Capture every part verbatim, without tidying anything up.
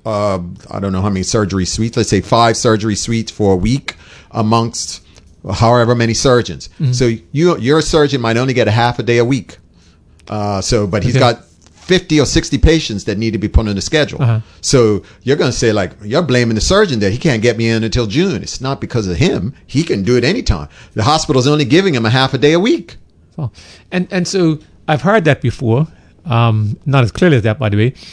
uh, I don't know how many surgery suites, let's say five surgery suites for a week amongst however many surgeons. Mm-hmm. So you, your surgeon might only get a half a day a week. Uh, so, but he's okay. got fifty or sixty patients that need to be put on the schedule. Uh-huh. So you're going to say, like, you're blaming the surgeon that he can't get me in until June. It's not because of him. He can do it anytime. The hospital's only giving him a half a day a week. Oh. And, and so I've heard that before. Um, not as clearly as that, by the way.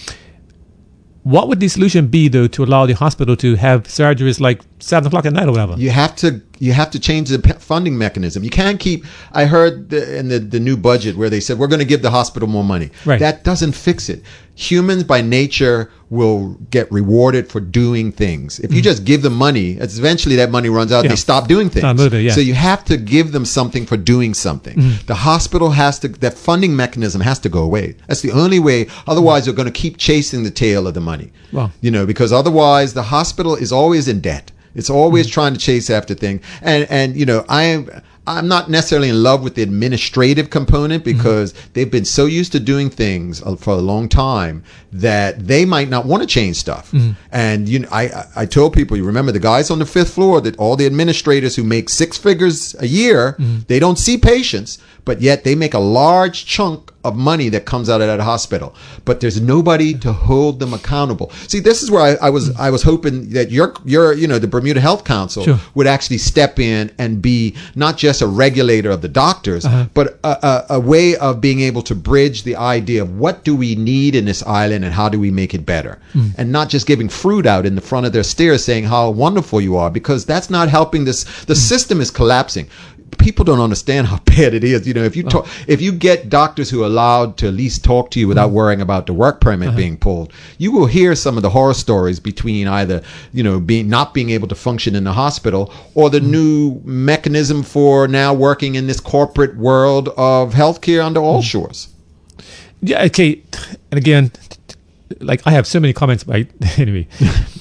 What would the solution be, though, to allow the hospital to have surgeries like seven o'clock at night or whatever? You have to you have to change the funding mechanism. You can't keep. I heard the, in the, the new budget where they said we're going to give the hospital more money. Right. That doesn't fix it. Humans by nature will get rewarded for doing things. If you mm. just give them money, it's eventually that money runs out. Yeah. They stop doing things. Moving, yeah. So you have to give them something for doing something. Mm. The hospital has to. That funding mechanism has to go away. That's the only way. Otherwise, they're going to keep chasing the tail of the money. Well, you know, because otherwise the hospital is always in debt. It's always mm-hmm. trying to chase after things. And, and, you know, I am, I'm not necessarily in love with the administrative component because mm-hmm. they've been so used to doing things for a long time that they might not want to change stuff. Mm-hmm. And, you know, I, I told people, you remember the guys on the fifth floor, that all the administrators who make six figures a year, mm-hmm. they don't see patients, but yet they make a large chunk of money that comes out of that hospital, but there's nobody to hold them accountable. See, this is where I, I was I was hoping that your your you know the Bermuda Health Council sure. would actually step in and be not just a regulator of the doctors, uh-huh. but a, a, a way of being able to bridge the idea of what do we need in this island and how do we make it better, mm. and not just giving fruit out in the front of their stairs saying how wonderful you are, because that's not helping this. The mm. system is collapsing. People don't understand how bad it is. You know, if you talk, oh. if you get doctors who are allowed to at least talk to you without mm. worrying about the work permit uh-huh. being pulled, you will hear some of the horror stories between either, you know, being not being able to function in the hospital or the mm. new mechanism for now working in this corporate world of healthcare under all mm. shores. Yeah. Okay. And again, like I have so many comments, right? Anyway.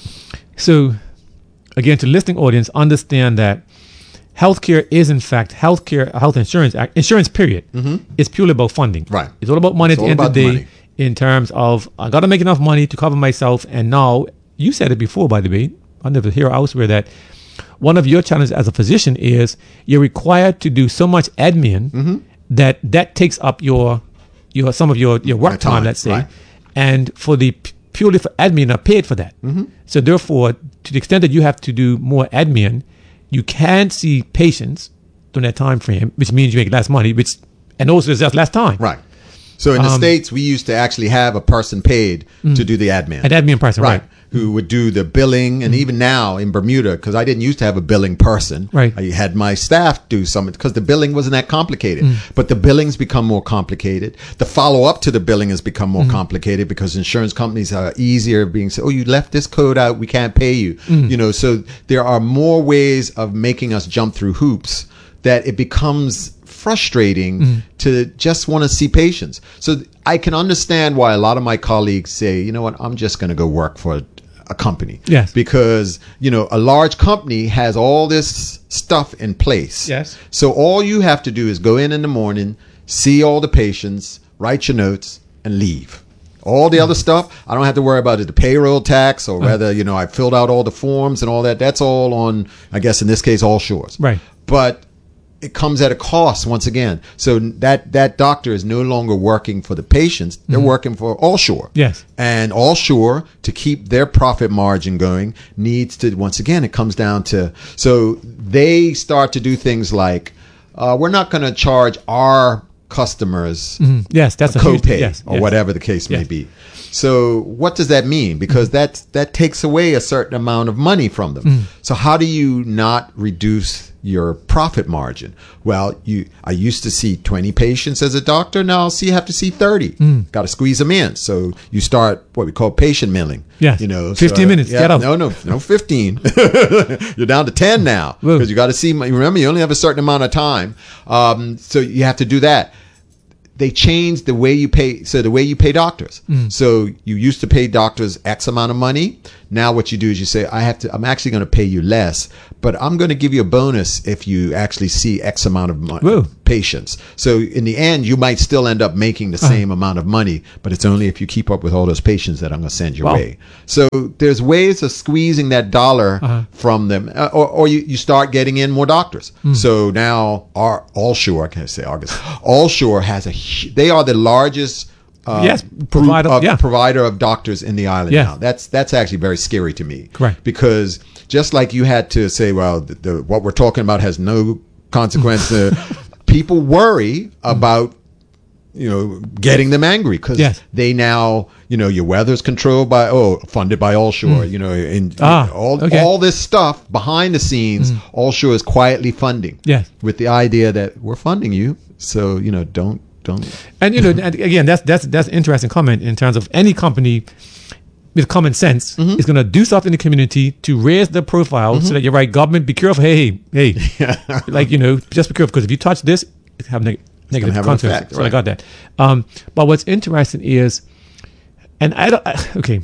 So again, to listening audience, understand that healthcare is, in fact, healthcare, health insurance, insurance, period. Mm-hmm. It's purely about funding. Right. It's all about money it's at the end of the day money. In terms of, I got to make enough money to cover myself. And now, you said it before, by the way, I never hear elsewhere, that one of your challenges as a physician is you're required to do so much admin mm-hmm. that that takes up your, your some of your, your work time, time, let's say. Right. And for the purely for admin are paid for that. Mm-hmm. So therefore, to the extent that you have to do more admin, you can't see patients during that time frame, which means you make less money, which and also there's less time. Right. So in the um, States, we used to actually have a person paid mm, to do the admin. An admin person, right. right. Who would do the billing. And mm. even now in Bermuda, because I didn't used to have a billing person. Right. I had my staff do something because the billing wasn't that complicated. Mm. But the billing's become more complicated. The follow-up to the billing has become more mm. complicated because insurance companies are easier being said, oh, you left this code out, we can't pay you. Mm. You know, so there are more ways of making us jump through hoops that it becomes frustrating mm. to just want to see patients. So I can understand why a lot of my colleagues say, you know what, I'm just going to go work for a, a company. Yes. Because, you know, a large company has all this stuff in place. Yes. So all you have to do is go in in the morning, see all the patients, write your notes, and leave. All the mm. other stuff, I don't have to worry about it, the payroll tax or whether, uh. you know, I filled out all the forms and all that. That's all on, I guess in this case, all shores. Right. But it comes at a cost once again. So that, that doctor is no longer working for the patients. They're mm-hmm. working for Allshore. Yes. And Allshore, to keep their profit margin going, needs to, once again, it comes down to, so they start to do things like, uh, we're not going to charge our customers mm-hmm. yes, that's a copay yes, or yes. whatever the case yes. may be. So what does that mean? Because mm-hmm. that, that takes away a certain amount of money from them. Mm-hmm. So how do you not reduce your profit margin? Well, you, I used to see twenty patients as a doctor. Now I'll see, have to see thirty. Mm. Got to squeeze them in. So you start what we call patient milling. Yes. You know, fifteen so, minutes. Yeah, Get up. No, no, no, fifteen. You're down to ten now because you got to see, remember, you only have a certain amount of time. Um, so you have to do that. They changed the way you pay. So the way you pay doctors. Mm. So you used to pay doctors X amount of money. Now what you do is you say, I have to, I'm actually going to pay you less, but I'm going to give you a bonus if you actually see X amount of money, patients. So in the end, you might still end up making the same uh-huh. amount of money, but it's only if you keep up with all those patients that I'm going to send your wow. way. So there's ways of squeezing that dollar uh-huh. from them, uh, or, or you, you start getting in more doctors. Mm. So now our Allshore, I can't say Argus, Allshore has a, they are the largest Uh, yes, provider of, yeah. provider of doctors in the island yes. now. That's that's actually very scary to me. Correct. Because just like you had to say, well, the, the, what we're talking about has no consequence. uh, people worry about, you know, getting them angry because yes. they now, you know, your weather's controlled by, oh, funded by Allshore. Mm. You know, and ah, all okay. all this stuff behind the scenes, mm. Allshore is quietly funding. Yes. With the idea that we're funding you, so you know, don't. Don't. And you know, and again, that's that's that's an interesting comment in terms of any company with common sense mm-hmm. is going to do something in the community to raise the profile mm-hmm. so that you're right. Government, be careful. Hey, hey, hey. Like you know, just be careful because if you touch this, it have neg- negative have consequences. So right. I got that. Um, but what's interesting is, and I don't. I, okay,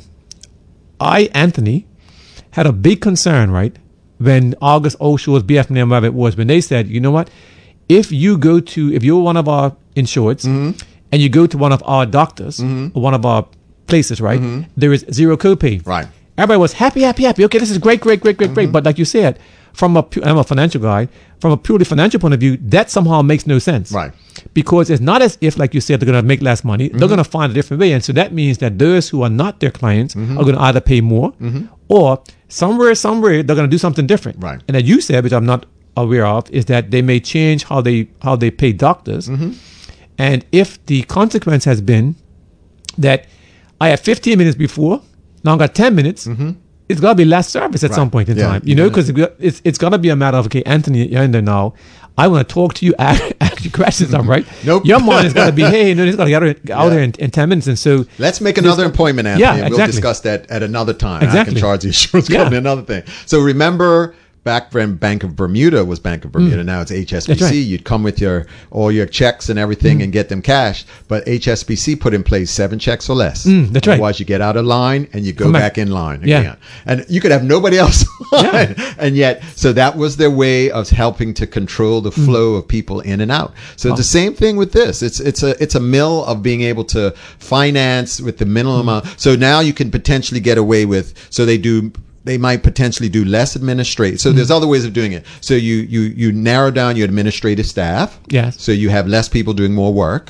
I Anthony had a big concern right when August Allshore's B F N M, whatever it was, when they said, you know what, if you go to if you're one of our insureds mm-hmm. and you go to one of our doctors mm-hmm. or one of our places, right? Mm-hmm. There is zero copay. Right. Everybody was happy, happy, happy. Okay, this is great, great, great, great, mm-hmm. great. But like you said, from a pu- I'm a financial guy, from a purely financial point of view, that somehow makes no sense. Right. Because it's not as if, like you said, they're going to make less money. Mm-hmm. They're going to find a different way. And so that means that those who are not their clients mm-hmm. are going to either pay more mm-hmm. or somewhere, somewhere, they're going to do something different. Right. And that you said, which I'm not aware of, is that they may change how they how they pay doctors. Mm-hmm. And if the consequence has been that I have fifteen minutes before, now I got ten minutes, mm-hmm. it's got to be less service at right. some point in yeah. time. You know, because it's it's got to be a matter of, okay, Anthony, you're in there now. I want to talk to you, ask, ask you questions, mm-hmm. right? Nope. Your mind is going to be, hey, no, it's got to get out, out yeah. there in, in ten minutes. And so let's make another appointment, Anthony, yeah, and exactly. we'll discuss that at another time. Exactly. I can charge the insurance yeah. company another thing. So remember, back when Bank of Bermuda was Bank of Bermuda, mm. now it's H S B C. Right. You'd come with your all your checks and everything mm. and get them cashed. But H S B C put in place seven checks or less. Mm, that's right. Otherwise, you get out of line and you go Come back. back in line yeah. again. And you could have nobody else on. Yeah. And yet, so that was their way of helping to control the flow mm. of people in and out. So oh. the same thing with this. It's it's a it's a mill of being able to finance with the minimum mm. amount. So now you can potentially get away with. So they do. They might potentially do less administrative. So mm-hmm. there's other ways of doing it. So you, you, you narrow down your administrative staff. Yes. So you have less people doing more work.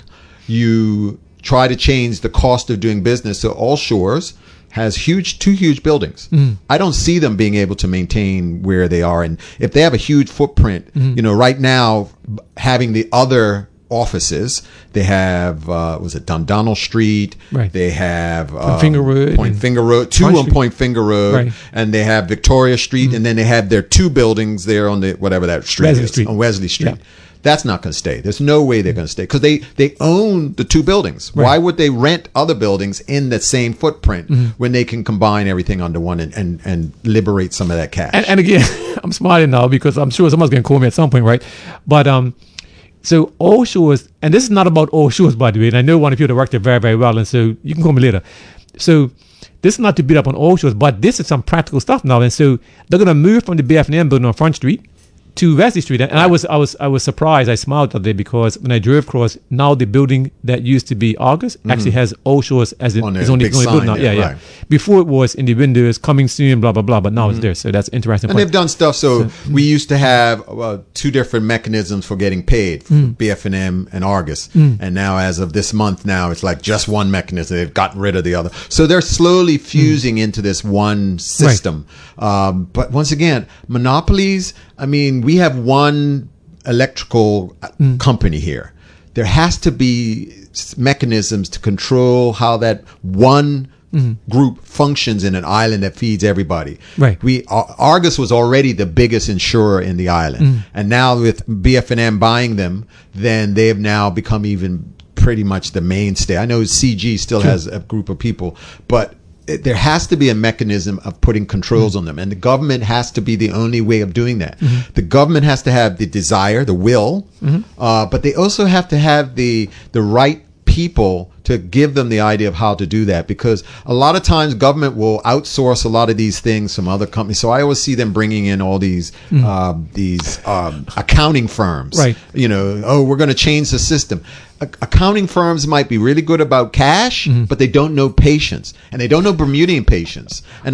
You try to change the cost of doing business. So Allshores has huge, two huge buildings. Mm-hmm. I don't see them being able to maintain where they are. And if they have a huge footprint, mm-hmm. you know, right now having the other offices, they have uh was it Dundonald Street, right. they have Point um, Finger Road, Point Finger Road, two on Point Finger Road, right. and they have Victoria Street, mm-hmm. and then they have their two buildings there on the whatever that street Wesley is Street. on Wesley Street. Yeah. That's not going to stay. There's no way they're going to stay because they they own the two buildings. Right. Why would they rent other buildings in the same footprint mm-hmm. when they can combine everything under one and and, and liberate some of that cash? And, and again, I'm smiling now because I'm sure someone's going to call me at some point, right? But um. So Allshores, and this is not about Allshores, by the way, and I know one of you that worked there very, very well, and so you can call me later. So this is not to beat up on Allshores, but this is some practical stuff now. And so they're going to move from the B F N M building on Front Street to Wesley Street. And, and I was I was I was surprised. I smiled that day because when I drove across, now the building that used to be August mm-hmm. actually has Allshores as it on is only, only building now. Yeah, yeah. Right. Before it was in the windows, coming soon, blah blah blah. But now mm-hmm. it's there. So that's interesting. And point. they've done stuff. So, so we used to have uh, two different mechanisms for getting paid, for mm. B F N M and Argus. Mm. And now, as of this month, now it's like just one mechanism. They've gotten rid of the other. So they're slowly fusing mm. into this one system. Right. Um, but once again, monopolies. I mean, we have one electrical mm. company here. There has to be mechanisms to control how that one mm-hmm. group functions in an island that feeds everybody. Right. We Argus was already the biggest insurer in the island, mm. and now with B F N M buying them, then they have now become even pretty much the mainstay. I know C G still sure. has a group of people, but there has to be a mechanism of putting controls mm-hmm. on them, and the government has to be the only way of doing that. Mm-hmm. The government has to have the desire, the will, mm-hmm. uh, but they also have to have the the right people to give them the idea of how to do that, because a lot of times government will outsource a lot of these things from other companies. So I always see them bringing in all these mm. uh, these um, accounting firms. Right. You know, oh, we're going to change the system. A- accounting firms might be really good about cash, mm-hmm. but they don't know patience, and they don't know Bermudian patience. And